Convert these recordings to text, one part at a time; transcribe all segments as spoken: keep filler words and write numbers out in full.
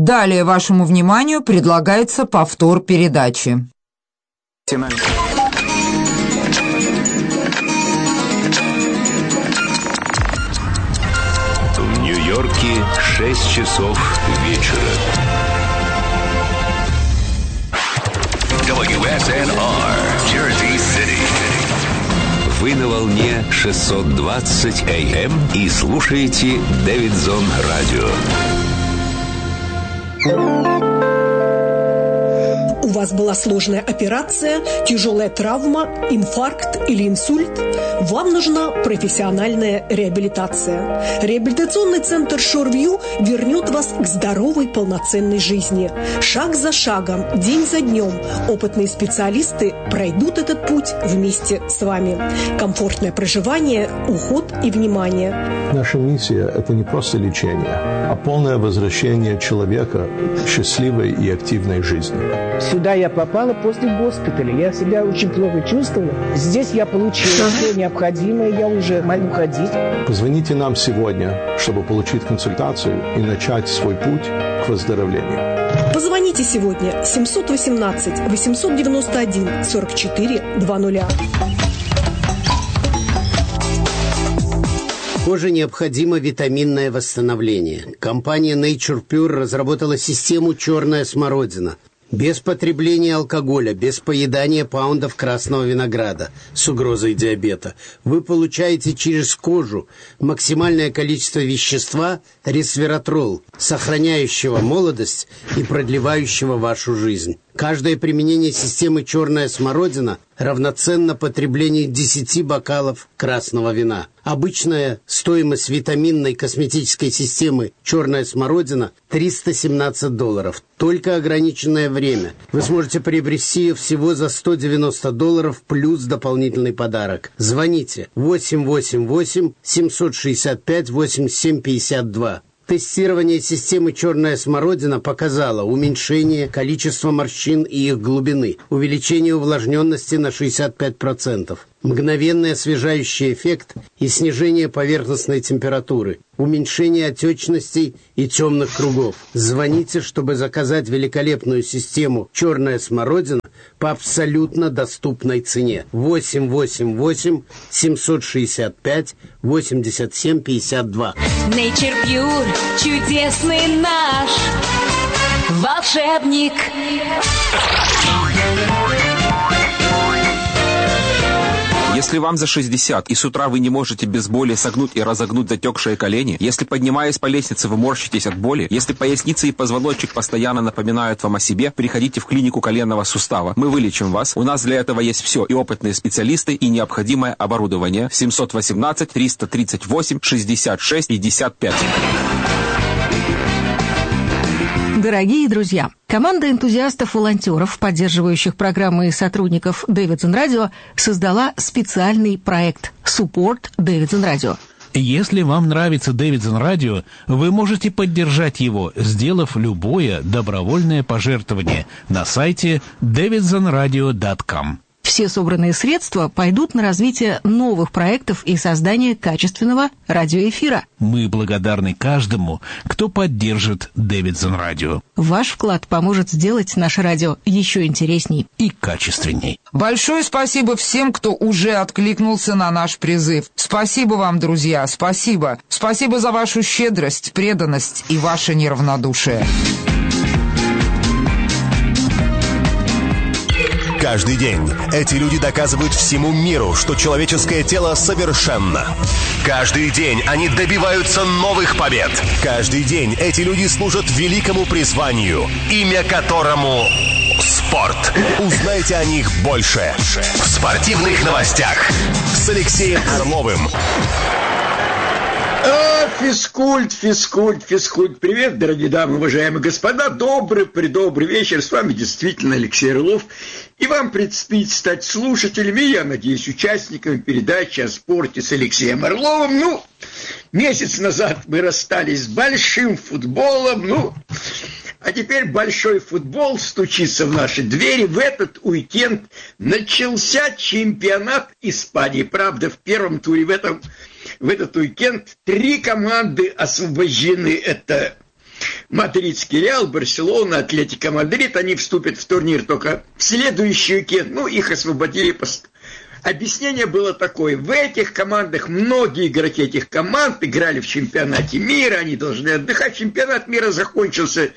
Далее вашему вниманию предлагается повтор передачи. В Нью-Йорке шесть часов вечера. дабл ю эс эн ар, Jersey City. Вы на волне шестьсот двадцать эй эм и слушаете Дэвидсон Радио. У вас была сложная операция, тяжелая травма, инфаркт или инсульт? Вам нужна профессиональная реабилитация. Реабилитационный центр Шорвью вернет вас к здоровой, полноценной жизни. Шаг за шагом, день за днем опытные специалисты пройдут этот путь вместе с вами. Комфортное проживание, уход и внимание. Наша миссия – это не просто лечение, а полное возвращение человека к счастливой и активной жизни. Сюда я попала после госпиталя. Я себя очень плохо чувствовала. Здесь я получила все необходимое. Я уже могу ходить. Позвоните нам сегодня, чтобы получить консультацию и начать свой путь к выздоровлению. Позвоните сегодня семь один восемь восемь девять один сорок четыре двадцать. Коже необходимо витаминное восстановление. Компания Nature Pure разработала систему «Черная смородина». Без потребления алкоголя, без поедания паундов красного винограда с угрозой диабета вы получаете через кожу максимальное количество вещества ресвератрол, сохраняющего молодость и продлевающего вашу жизнь. Каждое применение системы «Черная смородина» равноценно потреблению десяти бокалов красного вина. Обычная стоимость витаминной косметической системы «Черная смородина» триста семнадцать долларов. Только ограниченное время. Вы сможете приобрести ее всего за сто девяносто долларов плюс дополнительный подарок. Звоните восемь восемь восемь семь шесть пять восемьдесят семь пятьдесят два. Тестирование системы «Черная смородина» показало уменьшение количества морщин и их глубины, увеличение увлажненности на шестьдесят пять процентов, мгновенный освежающий эффект и снижение поверхностной температуры, уменьшение отечностей и темных кругов. Звоните, чтобы заказать великолепную систему «Черная смородина» по абсолютно доступной цене. восемь восемь восемь семь шесть пять восемьдесят семь пятьдесят два. Nature Pure, чудесный наш волшебник. Если вам за шестьдесят, и с утра вы не можете без боли согнуть и разогнуть затекшие колени, если, поднимаясь по лестнице, вы морщитесь от боли, если поясница и позвоночник постоянно напоминают вам о себе, приходите в клинику коленного сустава. Мы вылечим вас. У нас для этого есть все, и опытные специалисты, и необходимое оборудование. семь один восемь три три восемь шестьдесят шесть пятьдесят пять. Дорогие друзья, команда энтузиастов-волонтеров, поддерживающих программы и сотрудников Дэвидсон Радио, создала специальный проект «Support Дэвидсон Радио». Если вам нравится Дэвидсон Радио, вы можете поддержать его, сделав любое добровольное пожертвование на сайте дэвидсон радио точка ком. Все собранные средства пойдут на развитие новых проектов и создание качественного радиоэфира. Мы благодарны каждому, кто поддержит Дэвидсон Радио. Ваш вклад поможет сделать наше радио еще интересней и качественней. Большое спасибо всем, кто уже откликнулся на наш призыв. Спасибо вам, друзья, спасибо. Спасибо за вашу щедрость, преданность и ваше неравнодушие. Каждый день эти люди доказывают всему миру, что человеческое тело совершенно. Каждый день они добиваются новых побед. Каждый день эти люди служат великому призванию, имя которому спорт. Узнайте о них больше в спортивных новостях с Алексеем Орловым. А, физкульт, физкульт, физкульт. Привет, дорогие дамы, уважаемые господа. Добрый, предобрый вечер. С вами действительно Алексей Орлов. И вам предстоит стать слушателями, я надеюсь, участниками передачи о спорте с Алексеем Орловым. Ну, месяц назад мы расстались с большим футболом. Ну, а теперь большой футбол стучится в наши двери. В этот уикенд начался чемпионат Испании. Правда, в первом туре в этом... В этот уикенд три команды освобождены. Это Мадридский Реал, Барселона, Атлетико Мадрид, они вступят в турнир только в следующий уикенд. Ну, их освободили. Объяснение было такое. В этих командах многие игроки этих команд играли в чемпионате мира, они должны отдыхать. Чемпионат мира закончился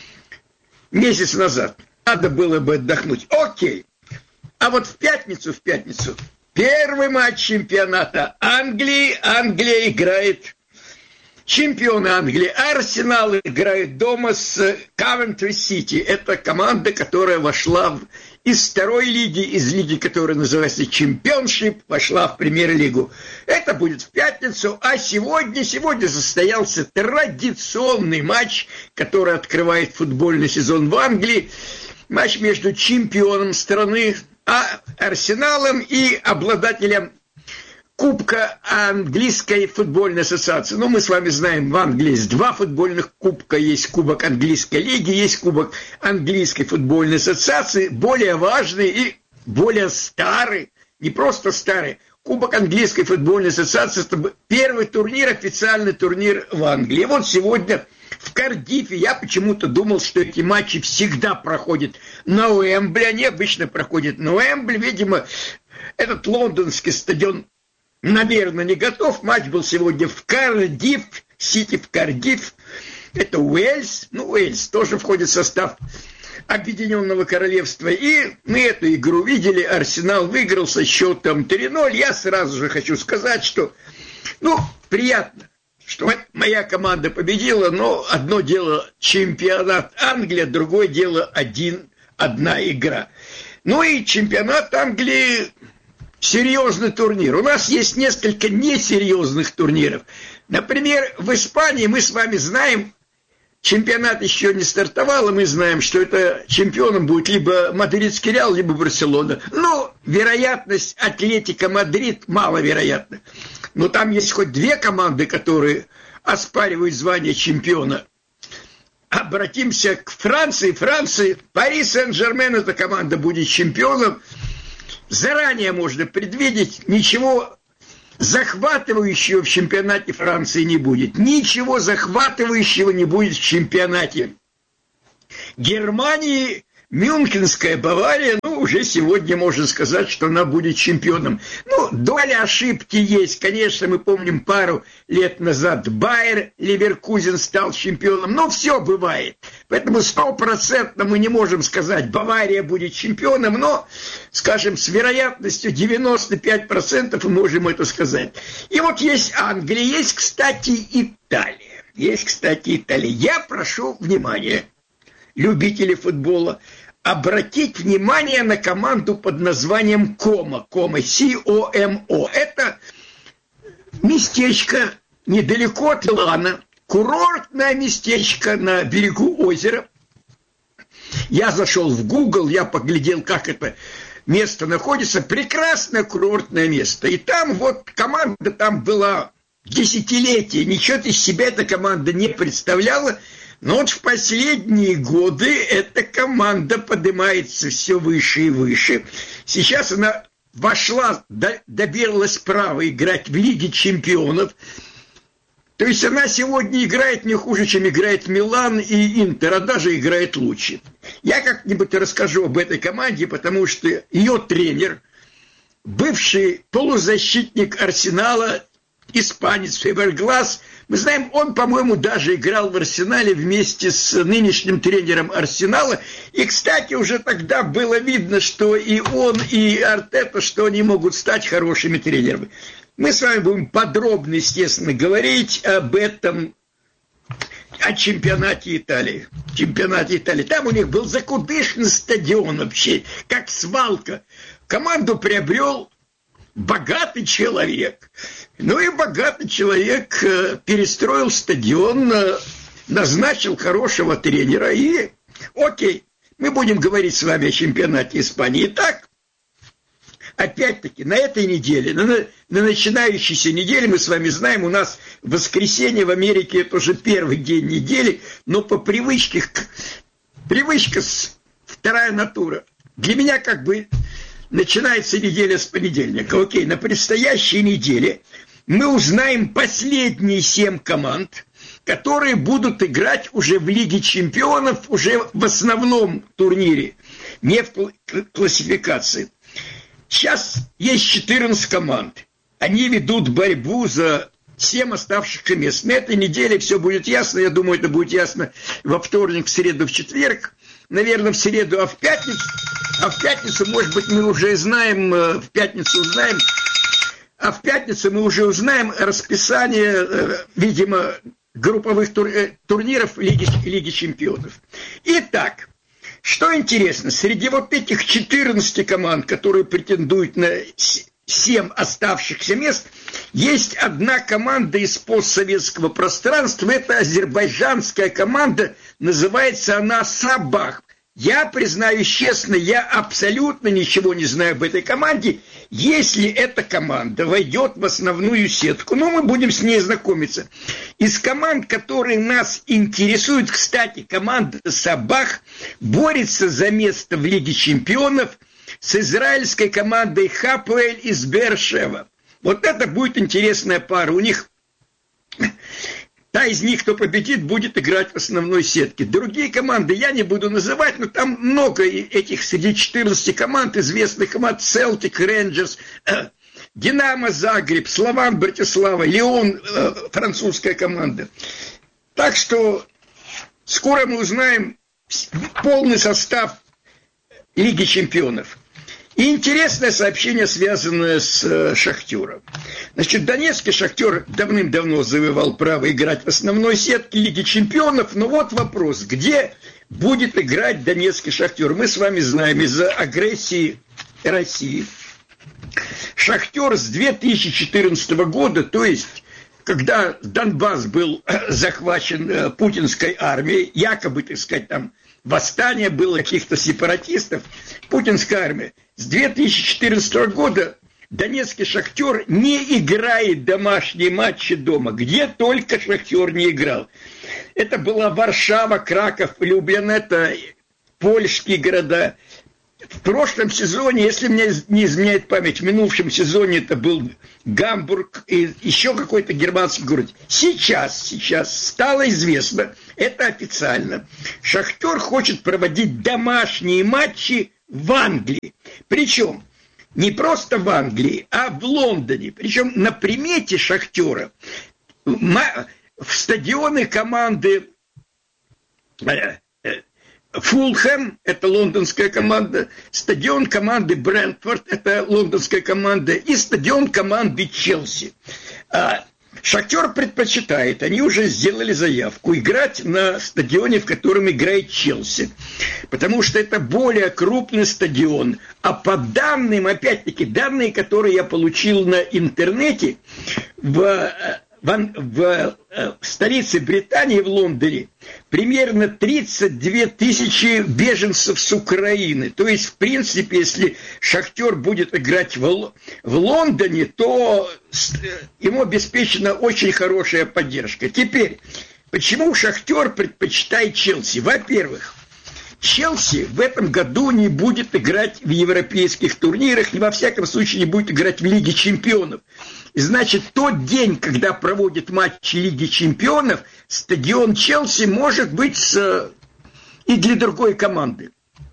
месяц назад. Надо было бы отдохнуть. Окей. А вот в пятницу, в пятницу, первый матч чемпионата Англии. Англия играет, чемпионы Англии. Арсенал играет дома с Кавентри-Сити. Это команда, которая вошла в, из второй лиги, из лиги, которая называется Чемпионшип, вошла в премьер-лигу. Это будет в пятницу. А сегодня, сегодня состоялся традиционный матч, который открывает футбольный сезон в Англии. Матч между чемпионом страны, а Арсеналом и обладателем Кубка Английской футбольной ассоциации. Ну, мы с вами знаем, в Англии есть два футбольных кубка. Есть Кубок Английской лиги, есть Кубок Английской футбольной ассоциации. Более важный и более старый, не просто старый, Кубок Английской футбольной ассоциации. Это первый турнир, официальный турнир в Англии. И вот сегодня в Кардифе я почему-то думал, что эти матчи всегда проходят на Уэмбли. Они обычно проходят на Уэмбли. Видимо, этот лондонский стадион, наверное, не готов. Матч был сегодня в Кардиф, Сити в Кардиф. Это Уэльс. Ну, Уэльс тоже входит в состав Объединенного Королевства. И мы эту игру видели. Арсенал выиграл со счетом три ноль. Я сразу же хочу сказать, что, ну, приятно, что моя команда победила, но одно дело чемпионат Англии, другое дело один, одна игра. Ну и чемпионат Англии — серьезный турнир. У нас есть несколько несерьезных турниров. Например, в Испании мы с вами знаем, чемпионат еще не стартовал, и мы знаем, что это чемпионом будет либо Мадридский Реал, либо Барселона. Но вероятность Атлетико Мадрид маловероятна. Но там есть хоть две команды, которые оспаривают звание чемпиона. Обратимся к Франции. Франции, Пари Сен-Жермен, эта команда будет чемпионом. Заранее можно предвидеть, ничего захватывающего в чемпионате Франции не будет. Ничего захватывающего не будет в чемпионате Германии. Мюнхенская Бавария, ну, уже сегодня можно сказать, что она будет чемпионом. Ну, доля ошибки есть. Конечно, мы помним, пару лет назад Байер Леверкузен стал чемпионом. Но все бывает. Поэтому стопроцентно мы не можем сказать, Бавария будет чемпионом, но, скажем, с вероятностью девяносто пять процентов мы можем это сказать. И вот есть Англия, есть, кстати, Италия. Есть, кстати, Италия. Я прошу внимания, любители футбола, обратить внимание на команду под названием Комо. Комо, Си О Эм О. Это местечко недалеко от Милана, курортное местечко на берегу озера. Я зашел в Google, я поглядел, как это место находится. Прекрасное курортное место. И там вот команда там была десятилетия. Ничего из себя эта команда не представляла. Но вот в последние годы эта команда поднимается все выше и выше. Сейчас она вошла, добилась права играть в Лиге чемпионов. То есть она сегодня играет не хуже, чем играет Милан и Интер, а даже играет лучше. Я как-нибудь расскажу об этой команде, потому что ее тренер, бывший полузащитник Арсенала, испанец Феберглас, мы знаем, он, по-моему, даже играл в Арсенале вместе с нынешним тренером Арсенала. И, кстати, уже тогда было видно, что и он, и Артета, что они могут стать хорошими тренерами. Мы с вами будем подробно, естественно, говорить об этом, о чемпионате Италии. Чемпионате Италии. Там у них был закудышный стадион вообще, как свалка. Команду приобрел богатый человек. Ну и богатый человек перестроил стадион, назначил хорошего тренера. И, окей, мы будем говорить с вами о чемпионате Испании. Итак, опять-таки, на этой неделе, на, на начинающейся неделе, мы с вами знаем, у нас воскресенье в Америке, это уже первый день недели, но по привычке, привычка, вторая натура. Для меня как бы начинается неделя с понедельника. Окей, на предстоящей неделе мы узнаем последние семь команд, которые будут играть уже в Лиге чемпионов, уже в основном турнире, не в классификации. Сейчас есть четырнадцать команд. Они ведут борьбу за семь оставшихся мест. На этой неделе все будет ясно. Я думаю, это будет ясно во вторник, в среду, в четверг. Наверное, в среду, а в пятницу, а в пятницу, может быть, мы уже знаем, в пятницу узнаем, а в пятницу мы уже узнаем расписание, видимо, групповых тур, турниров Лиги, Лиги чемпионов. Итак, что интересно, среди вот этих четырнадцати команд, которые претендуют на семь оставшихся мест, есть одна команда из постсоветского пространства, это азербайджанская команда, называется она «Сабах». Я, признаюсь честно, я абсолютно ничего не знаю об этой команде. Если эта команда войдет в основную сетку, ну, мы будем с ней знакомиться. Из команд, которые нас интересуют, кстати, команда «Сабах» борется за место в Лиге чемпионов с израильской командой «Хапуэль» из Беэр-Шева. Вот это будет интересная пара. У них... Та из них, кто победит, будет играть в основной сетке. Другие команды я не буду называть, но там много этих среди четырнадцати команд, известных команд: Селтик, Рейнджерс, Динамо Загреб, Слован Братислава, Лион, французская команда. Так что скоро мы узнаем полный состав Лиги чемпионов. И интересное сообщение, связанное с э, «Шахтером». Значит, донецкий «Шахтер» давным-давно завоевал право играть в основной сетке Лиги чемпионов. Но вот вопрос, где будет играть донецкий «Шахтер»? Мы с вами знаем, из-за агрессии России «Шахтер» с две тысячи четырнадцатого года, то есть когда Донбасс был захвачен э, путинской армией, якобы, так сказать, там восстание было каких-то сепаратистов, путинская армия, с две тысячи четырнадцатого года донецкий «Шахтер» не играет домашние матчи дома, где только «Шахтер» не играл. Это была Варшава, Краков, Люблин, это польские города. В прошлом сезоне, если мне не изменяет память, в минувшем сезоне это был Гамбург и еще какой-то германский город. Сейчас, сейчас стало известно, это официально, «Шахтер» хочет проводить домашние матчи в Англии. Причем не просто в Англии, а в Лондоне. Причем на примете «Шахтера» в стадионы команды Фулхэм, это лондонская команда, стадион команды Брентфорд, это лондонская команда, и стадион команды Челси. А «Шахтер» предпочитает, они уже сделали заявку, играть на стадионе, в котором играет Челси, потому что это более крупный стадион. А по данным, опять-таки, данные, которые я получил на интернете, в... В, в, в столице Британии, в Лондоне, примерно тридцать две тысячи беженцев с Украины. То есть, в принципе, если «Шахтер» будет играть в, в Лондоне, то ему обеспечена очень хорошая поддержка. Теперь, почему «Шахтер» предпочитает Челси? Во-первых, Челси в этом году не будет играть в европейских турнирах, и во всяком случае не будет играть в Лиге чемпионов. И значит, тот день, когда проводят матчи Лиги чемпионов, стадион Челси может быть с, и для другой команды.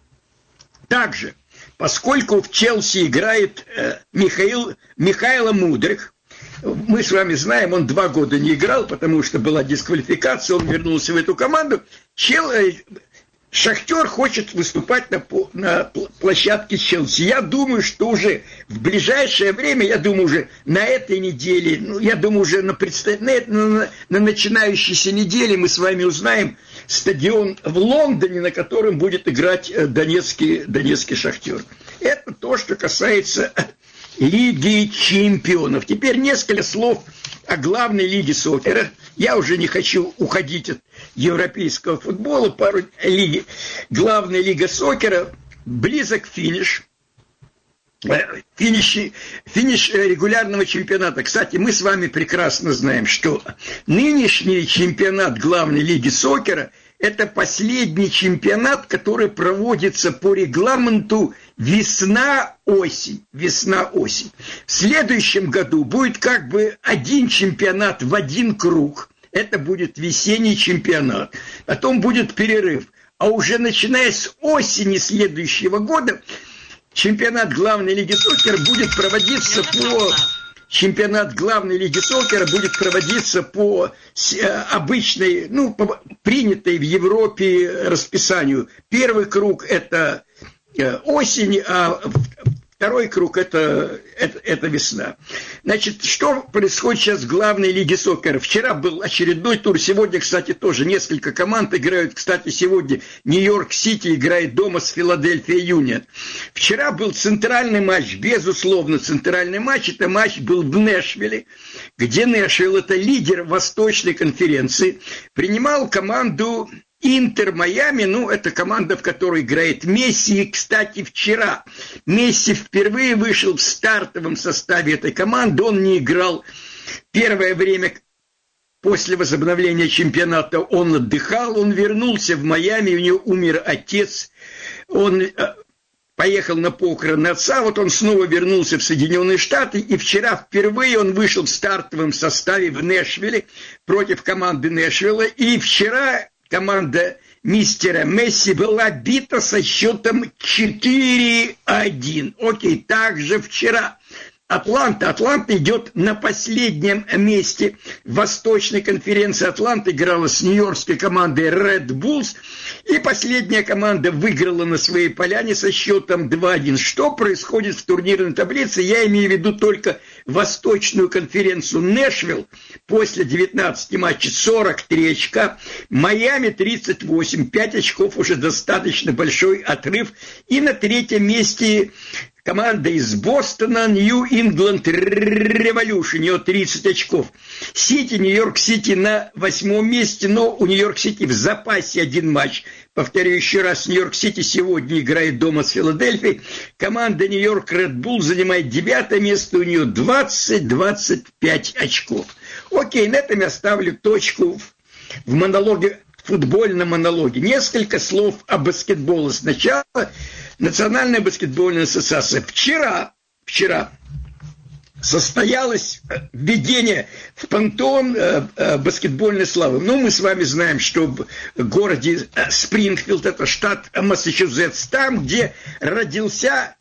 Также, поскольку в Челси играет э, Михаил, Михайло Мудрик, мы с вами знаем, он два года не играл, потому что была дисквалификация, он вернулся в эту команду. Чел... «Шахтер» хочет выступать на, на площадке Челси. Я думаю, что уже в ближайшее время, я думаю, уже на этой неделе, ну, я думаю, уже на, предста... на, на, на начинающейся неделе мы с вами узнаем стадион в Лондоне, на котором будет играть донецкий, донецкий «Шахтер». Это то, что касается Лиги чемпионов. Теперь несколько слов о главной лиге сокера. Я уже не хочу уходить от европейского футбола. Пару лиги. Главная лига сокера близок финиш. Финиш, финиш регулярного чемпионата. Кстати, мы с вами прекрасно знаем, что нынешний чемпионат главной лиги сокера – это последний чемпионат, который проводится по регламенту весна-осень. Весна-осень. В следующем году будет как бы один чемпионат в один круг. это будет весенний чемпионат. Потом будет перерыв. А уже начиная с осени следующего года чемпионат главной лиги сокера будет проводиться по... Чемпионат главной лиги сокера будет проводиться по обычной, ну, по принятой в Европе расписанию. Первый круг – это осень, а второй круг это, – это, это весна. Значит, что происходит сейчас в главной лиге сокера? Вчера был очередной тур, сегодня, кстати, тоже несколько команд играют. Кстати, сегодня Нью-Йорк-Сити играет дома с Филадельфия Юнион. Вчера был центральный матч, безусловно, центральный матч. Это матч был в Нэшвилле, где Нэшвилл – это лидер Восточной конференции, принимал команду Интер Майами, ну, это команда, в которой играет Месси. И, кстати, вчера Месси впервые вышел в стартовом составе этой команды. Он не играл первое время после возобновления чемпионата. Он отдыхал, он вернулся в Майами, у него умер отец. Он поехал на похороны отца, вот он снова вернулся в Соединенные Штаты. И вчера впервые он вышел в стартовом составе в Нэшвилле против команды Нэшвилла. И вчера команда мистера Месси была бита со счетом четыре один. Окей, также вчера Атланта. Атланта идет на последнем месте в Восточной конференции. Атланта играла с нью-йоркской командой Red Bulls. И последняя команда выиграла на своей поляне со счетом два один. Что происходит в турнирной таблице? Я имею в виду только Восточную конференцию. Нэшвилл после девятнадцати матчей сорок три очка. Майами тридцать восемь. пять очков уже достаточно большой отрыв. И на третьем месте команда из Бостона, New England Revolution, у него тридцать очков. Сити, Нью-Йорк-Сити на восьмом месте, но у Нью-Йорк-Сити в запасе один матч. Повторю еще раз, Нью-Йорк-Сити сегодня играет дома с Филадельфией. Команда Нью-Йорк Ред Булл занимает девятое место, у нее двадцать двадцать пять очков. Окей, на этом я ставлю точку в монологе, в футбольном монологе. Несколько слов о баскетболе. Сначала Национальная баскетбольная ассоциация. Вчера, вчера состоялось введение в пантеон баскетбольной славы. Ну, мы с вами знаем, что в городе Спрингфилд, это штат Массачусетс, там, где родился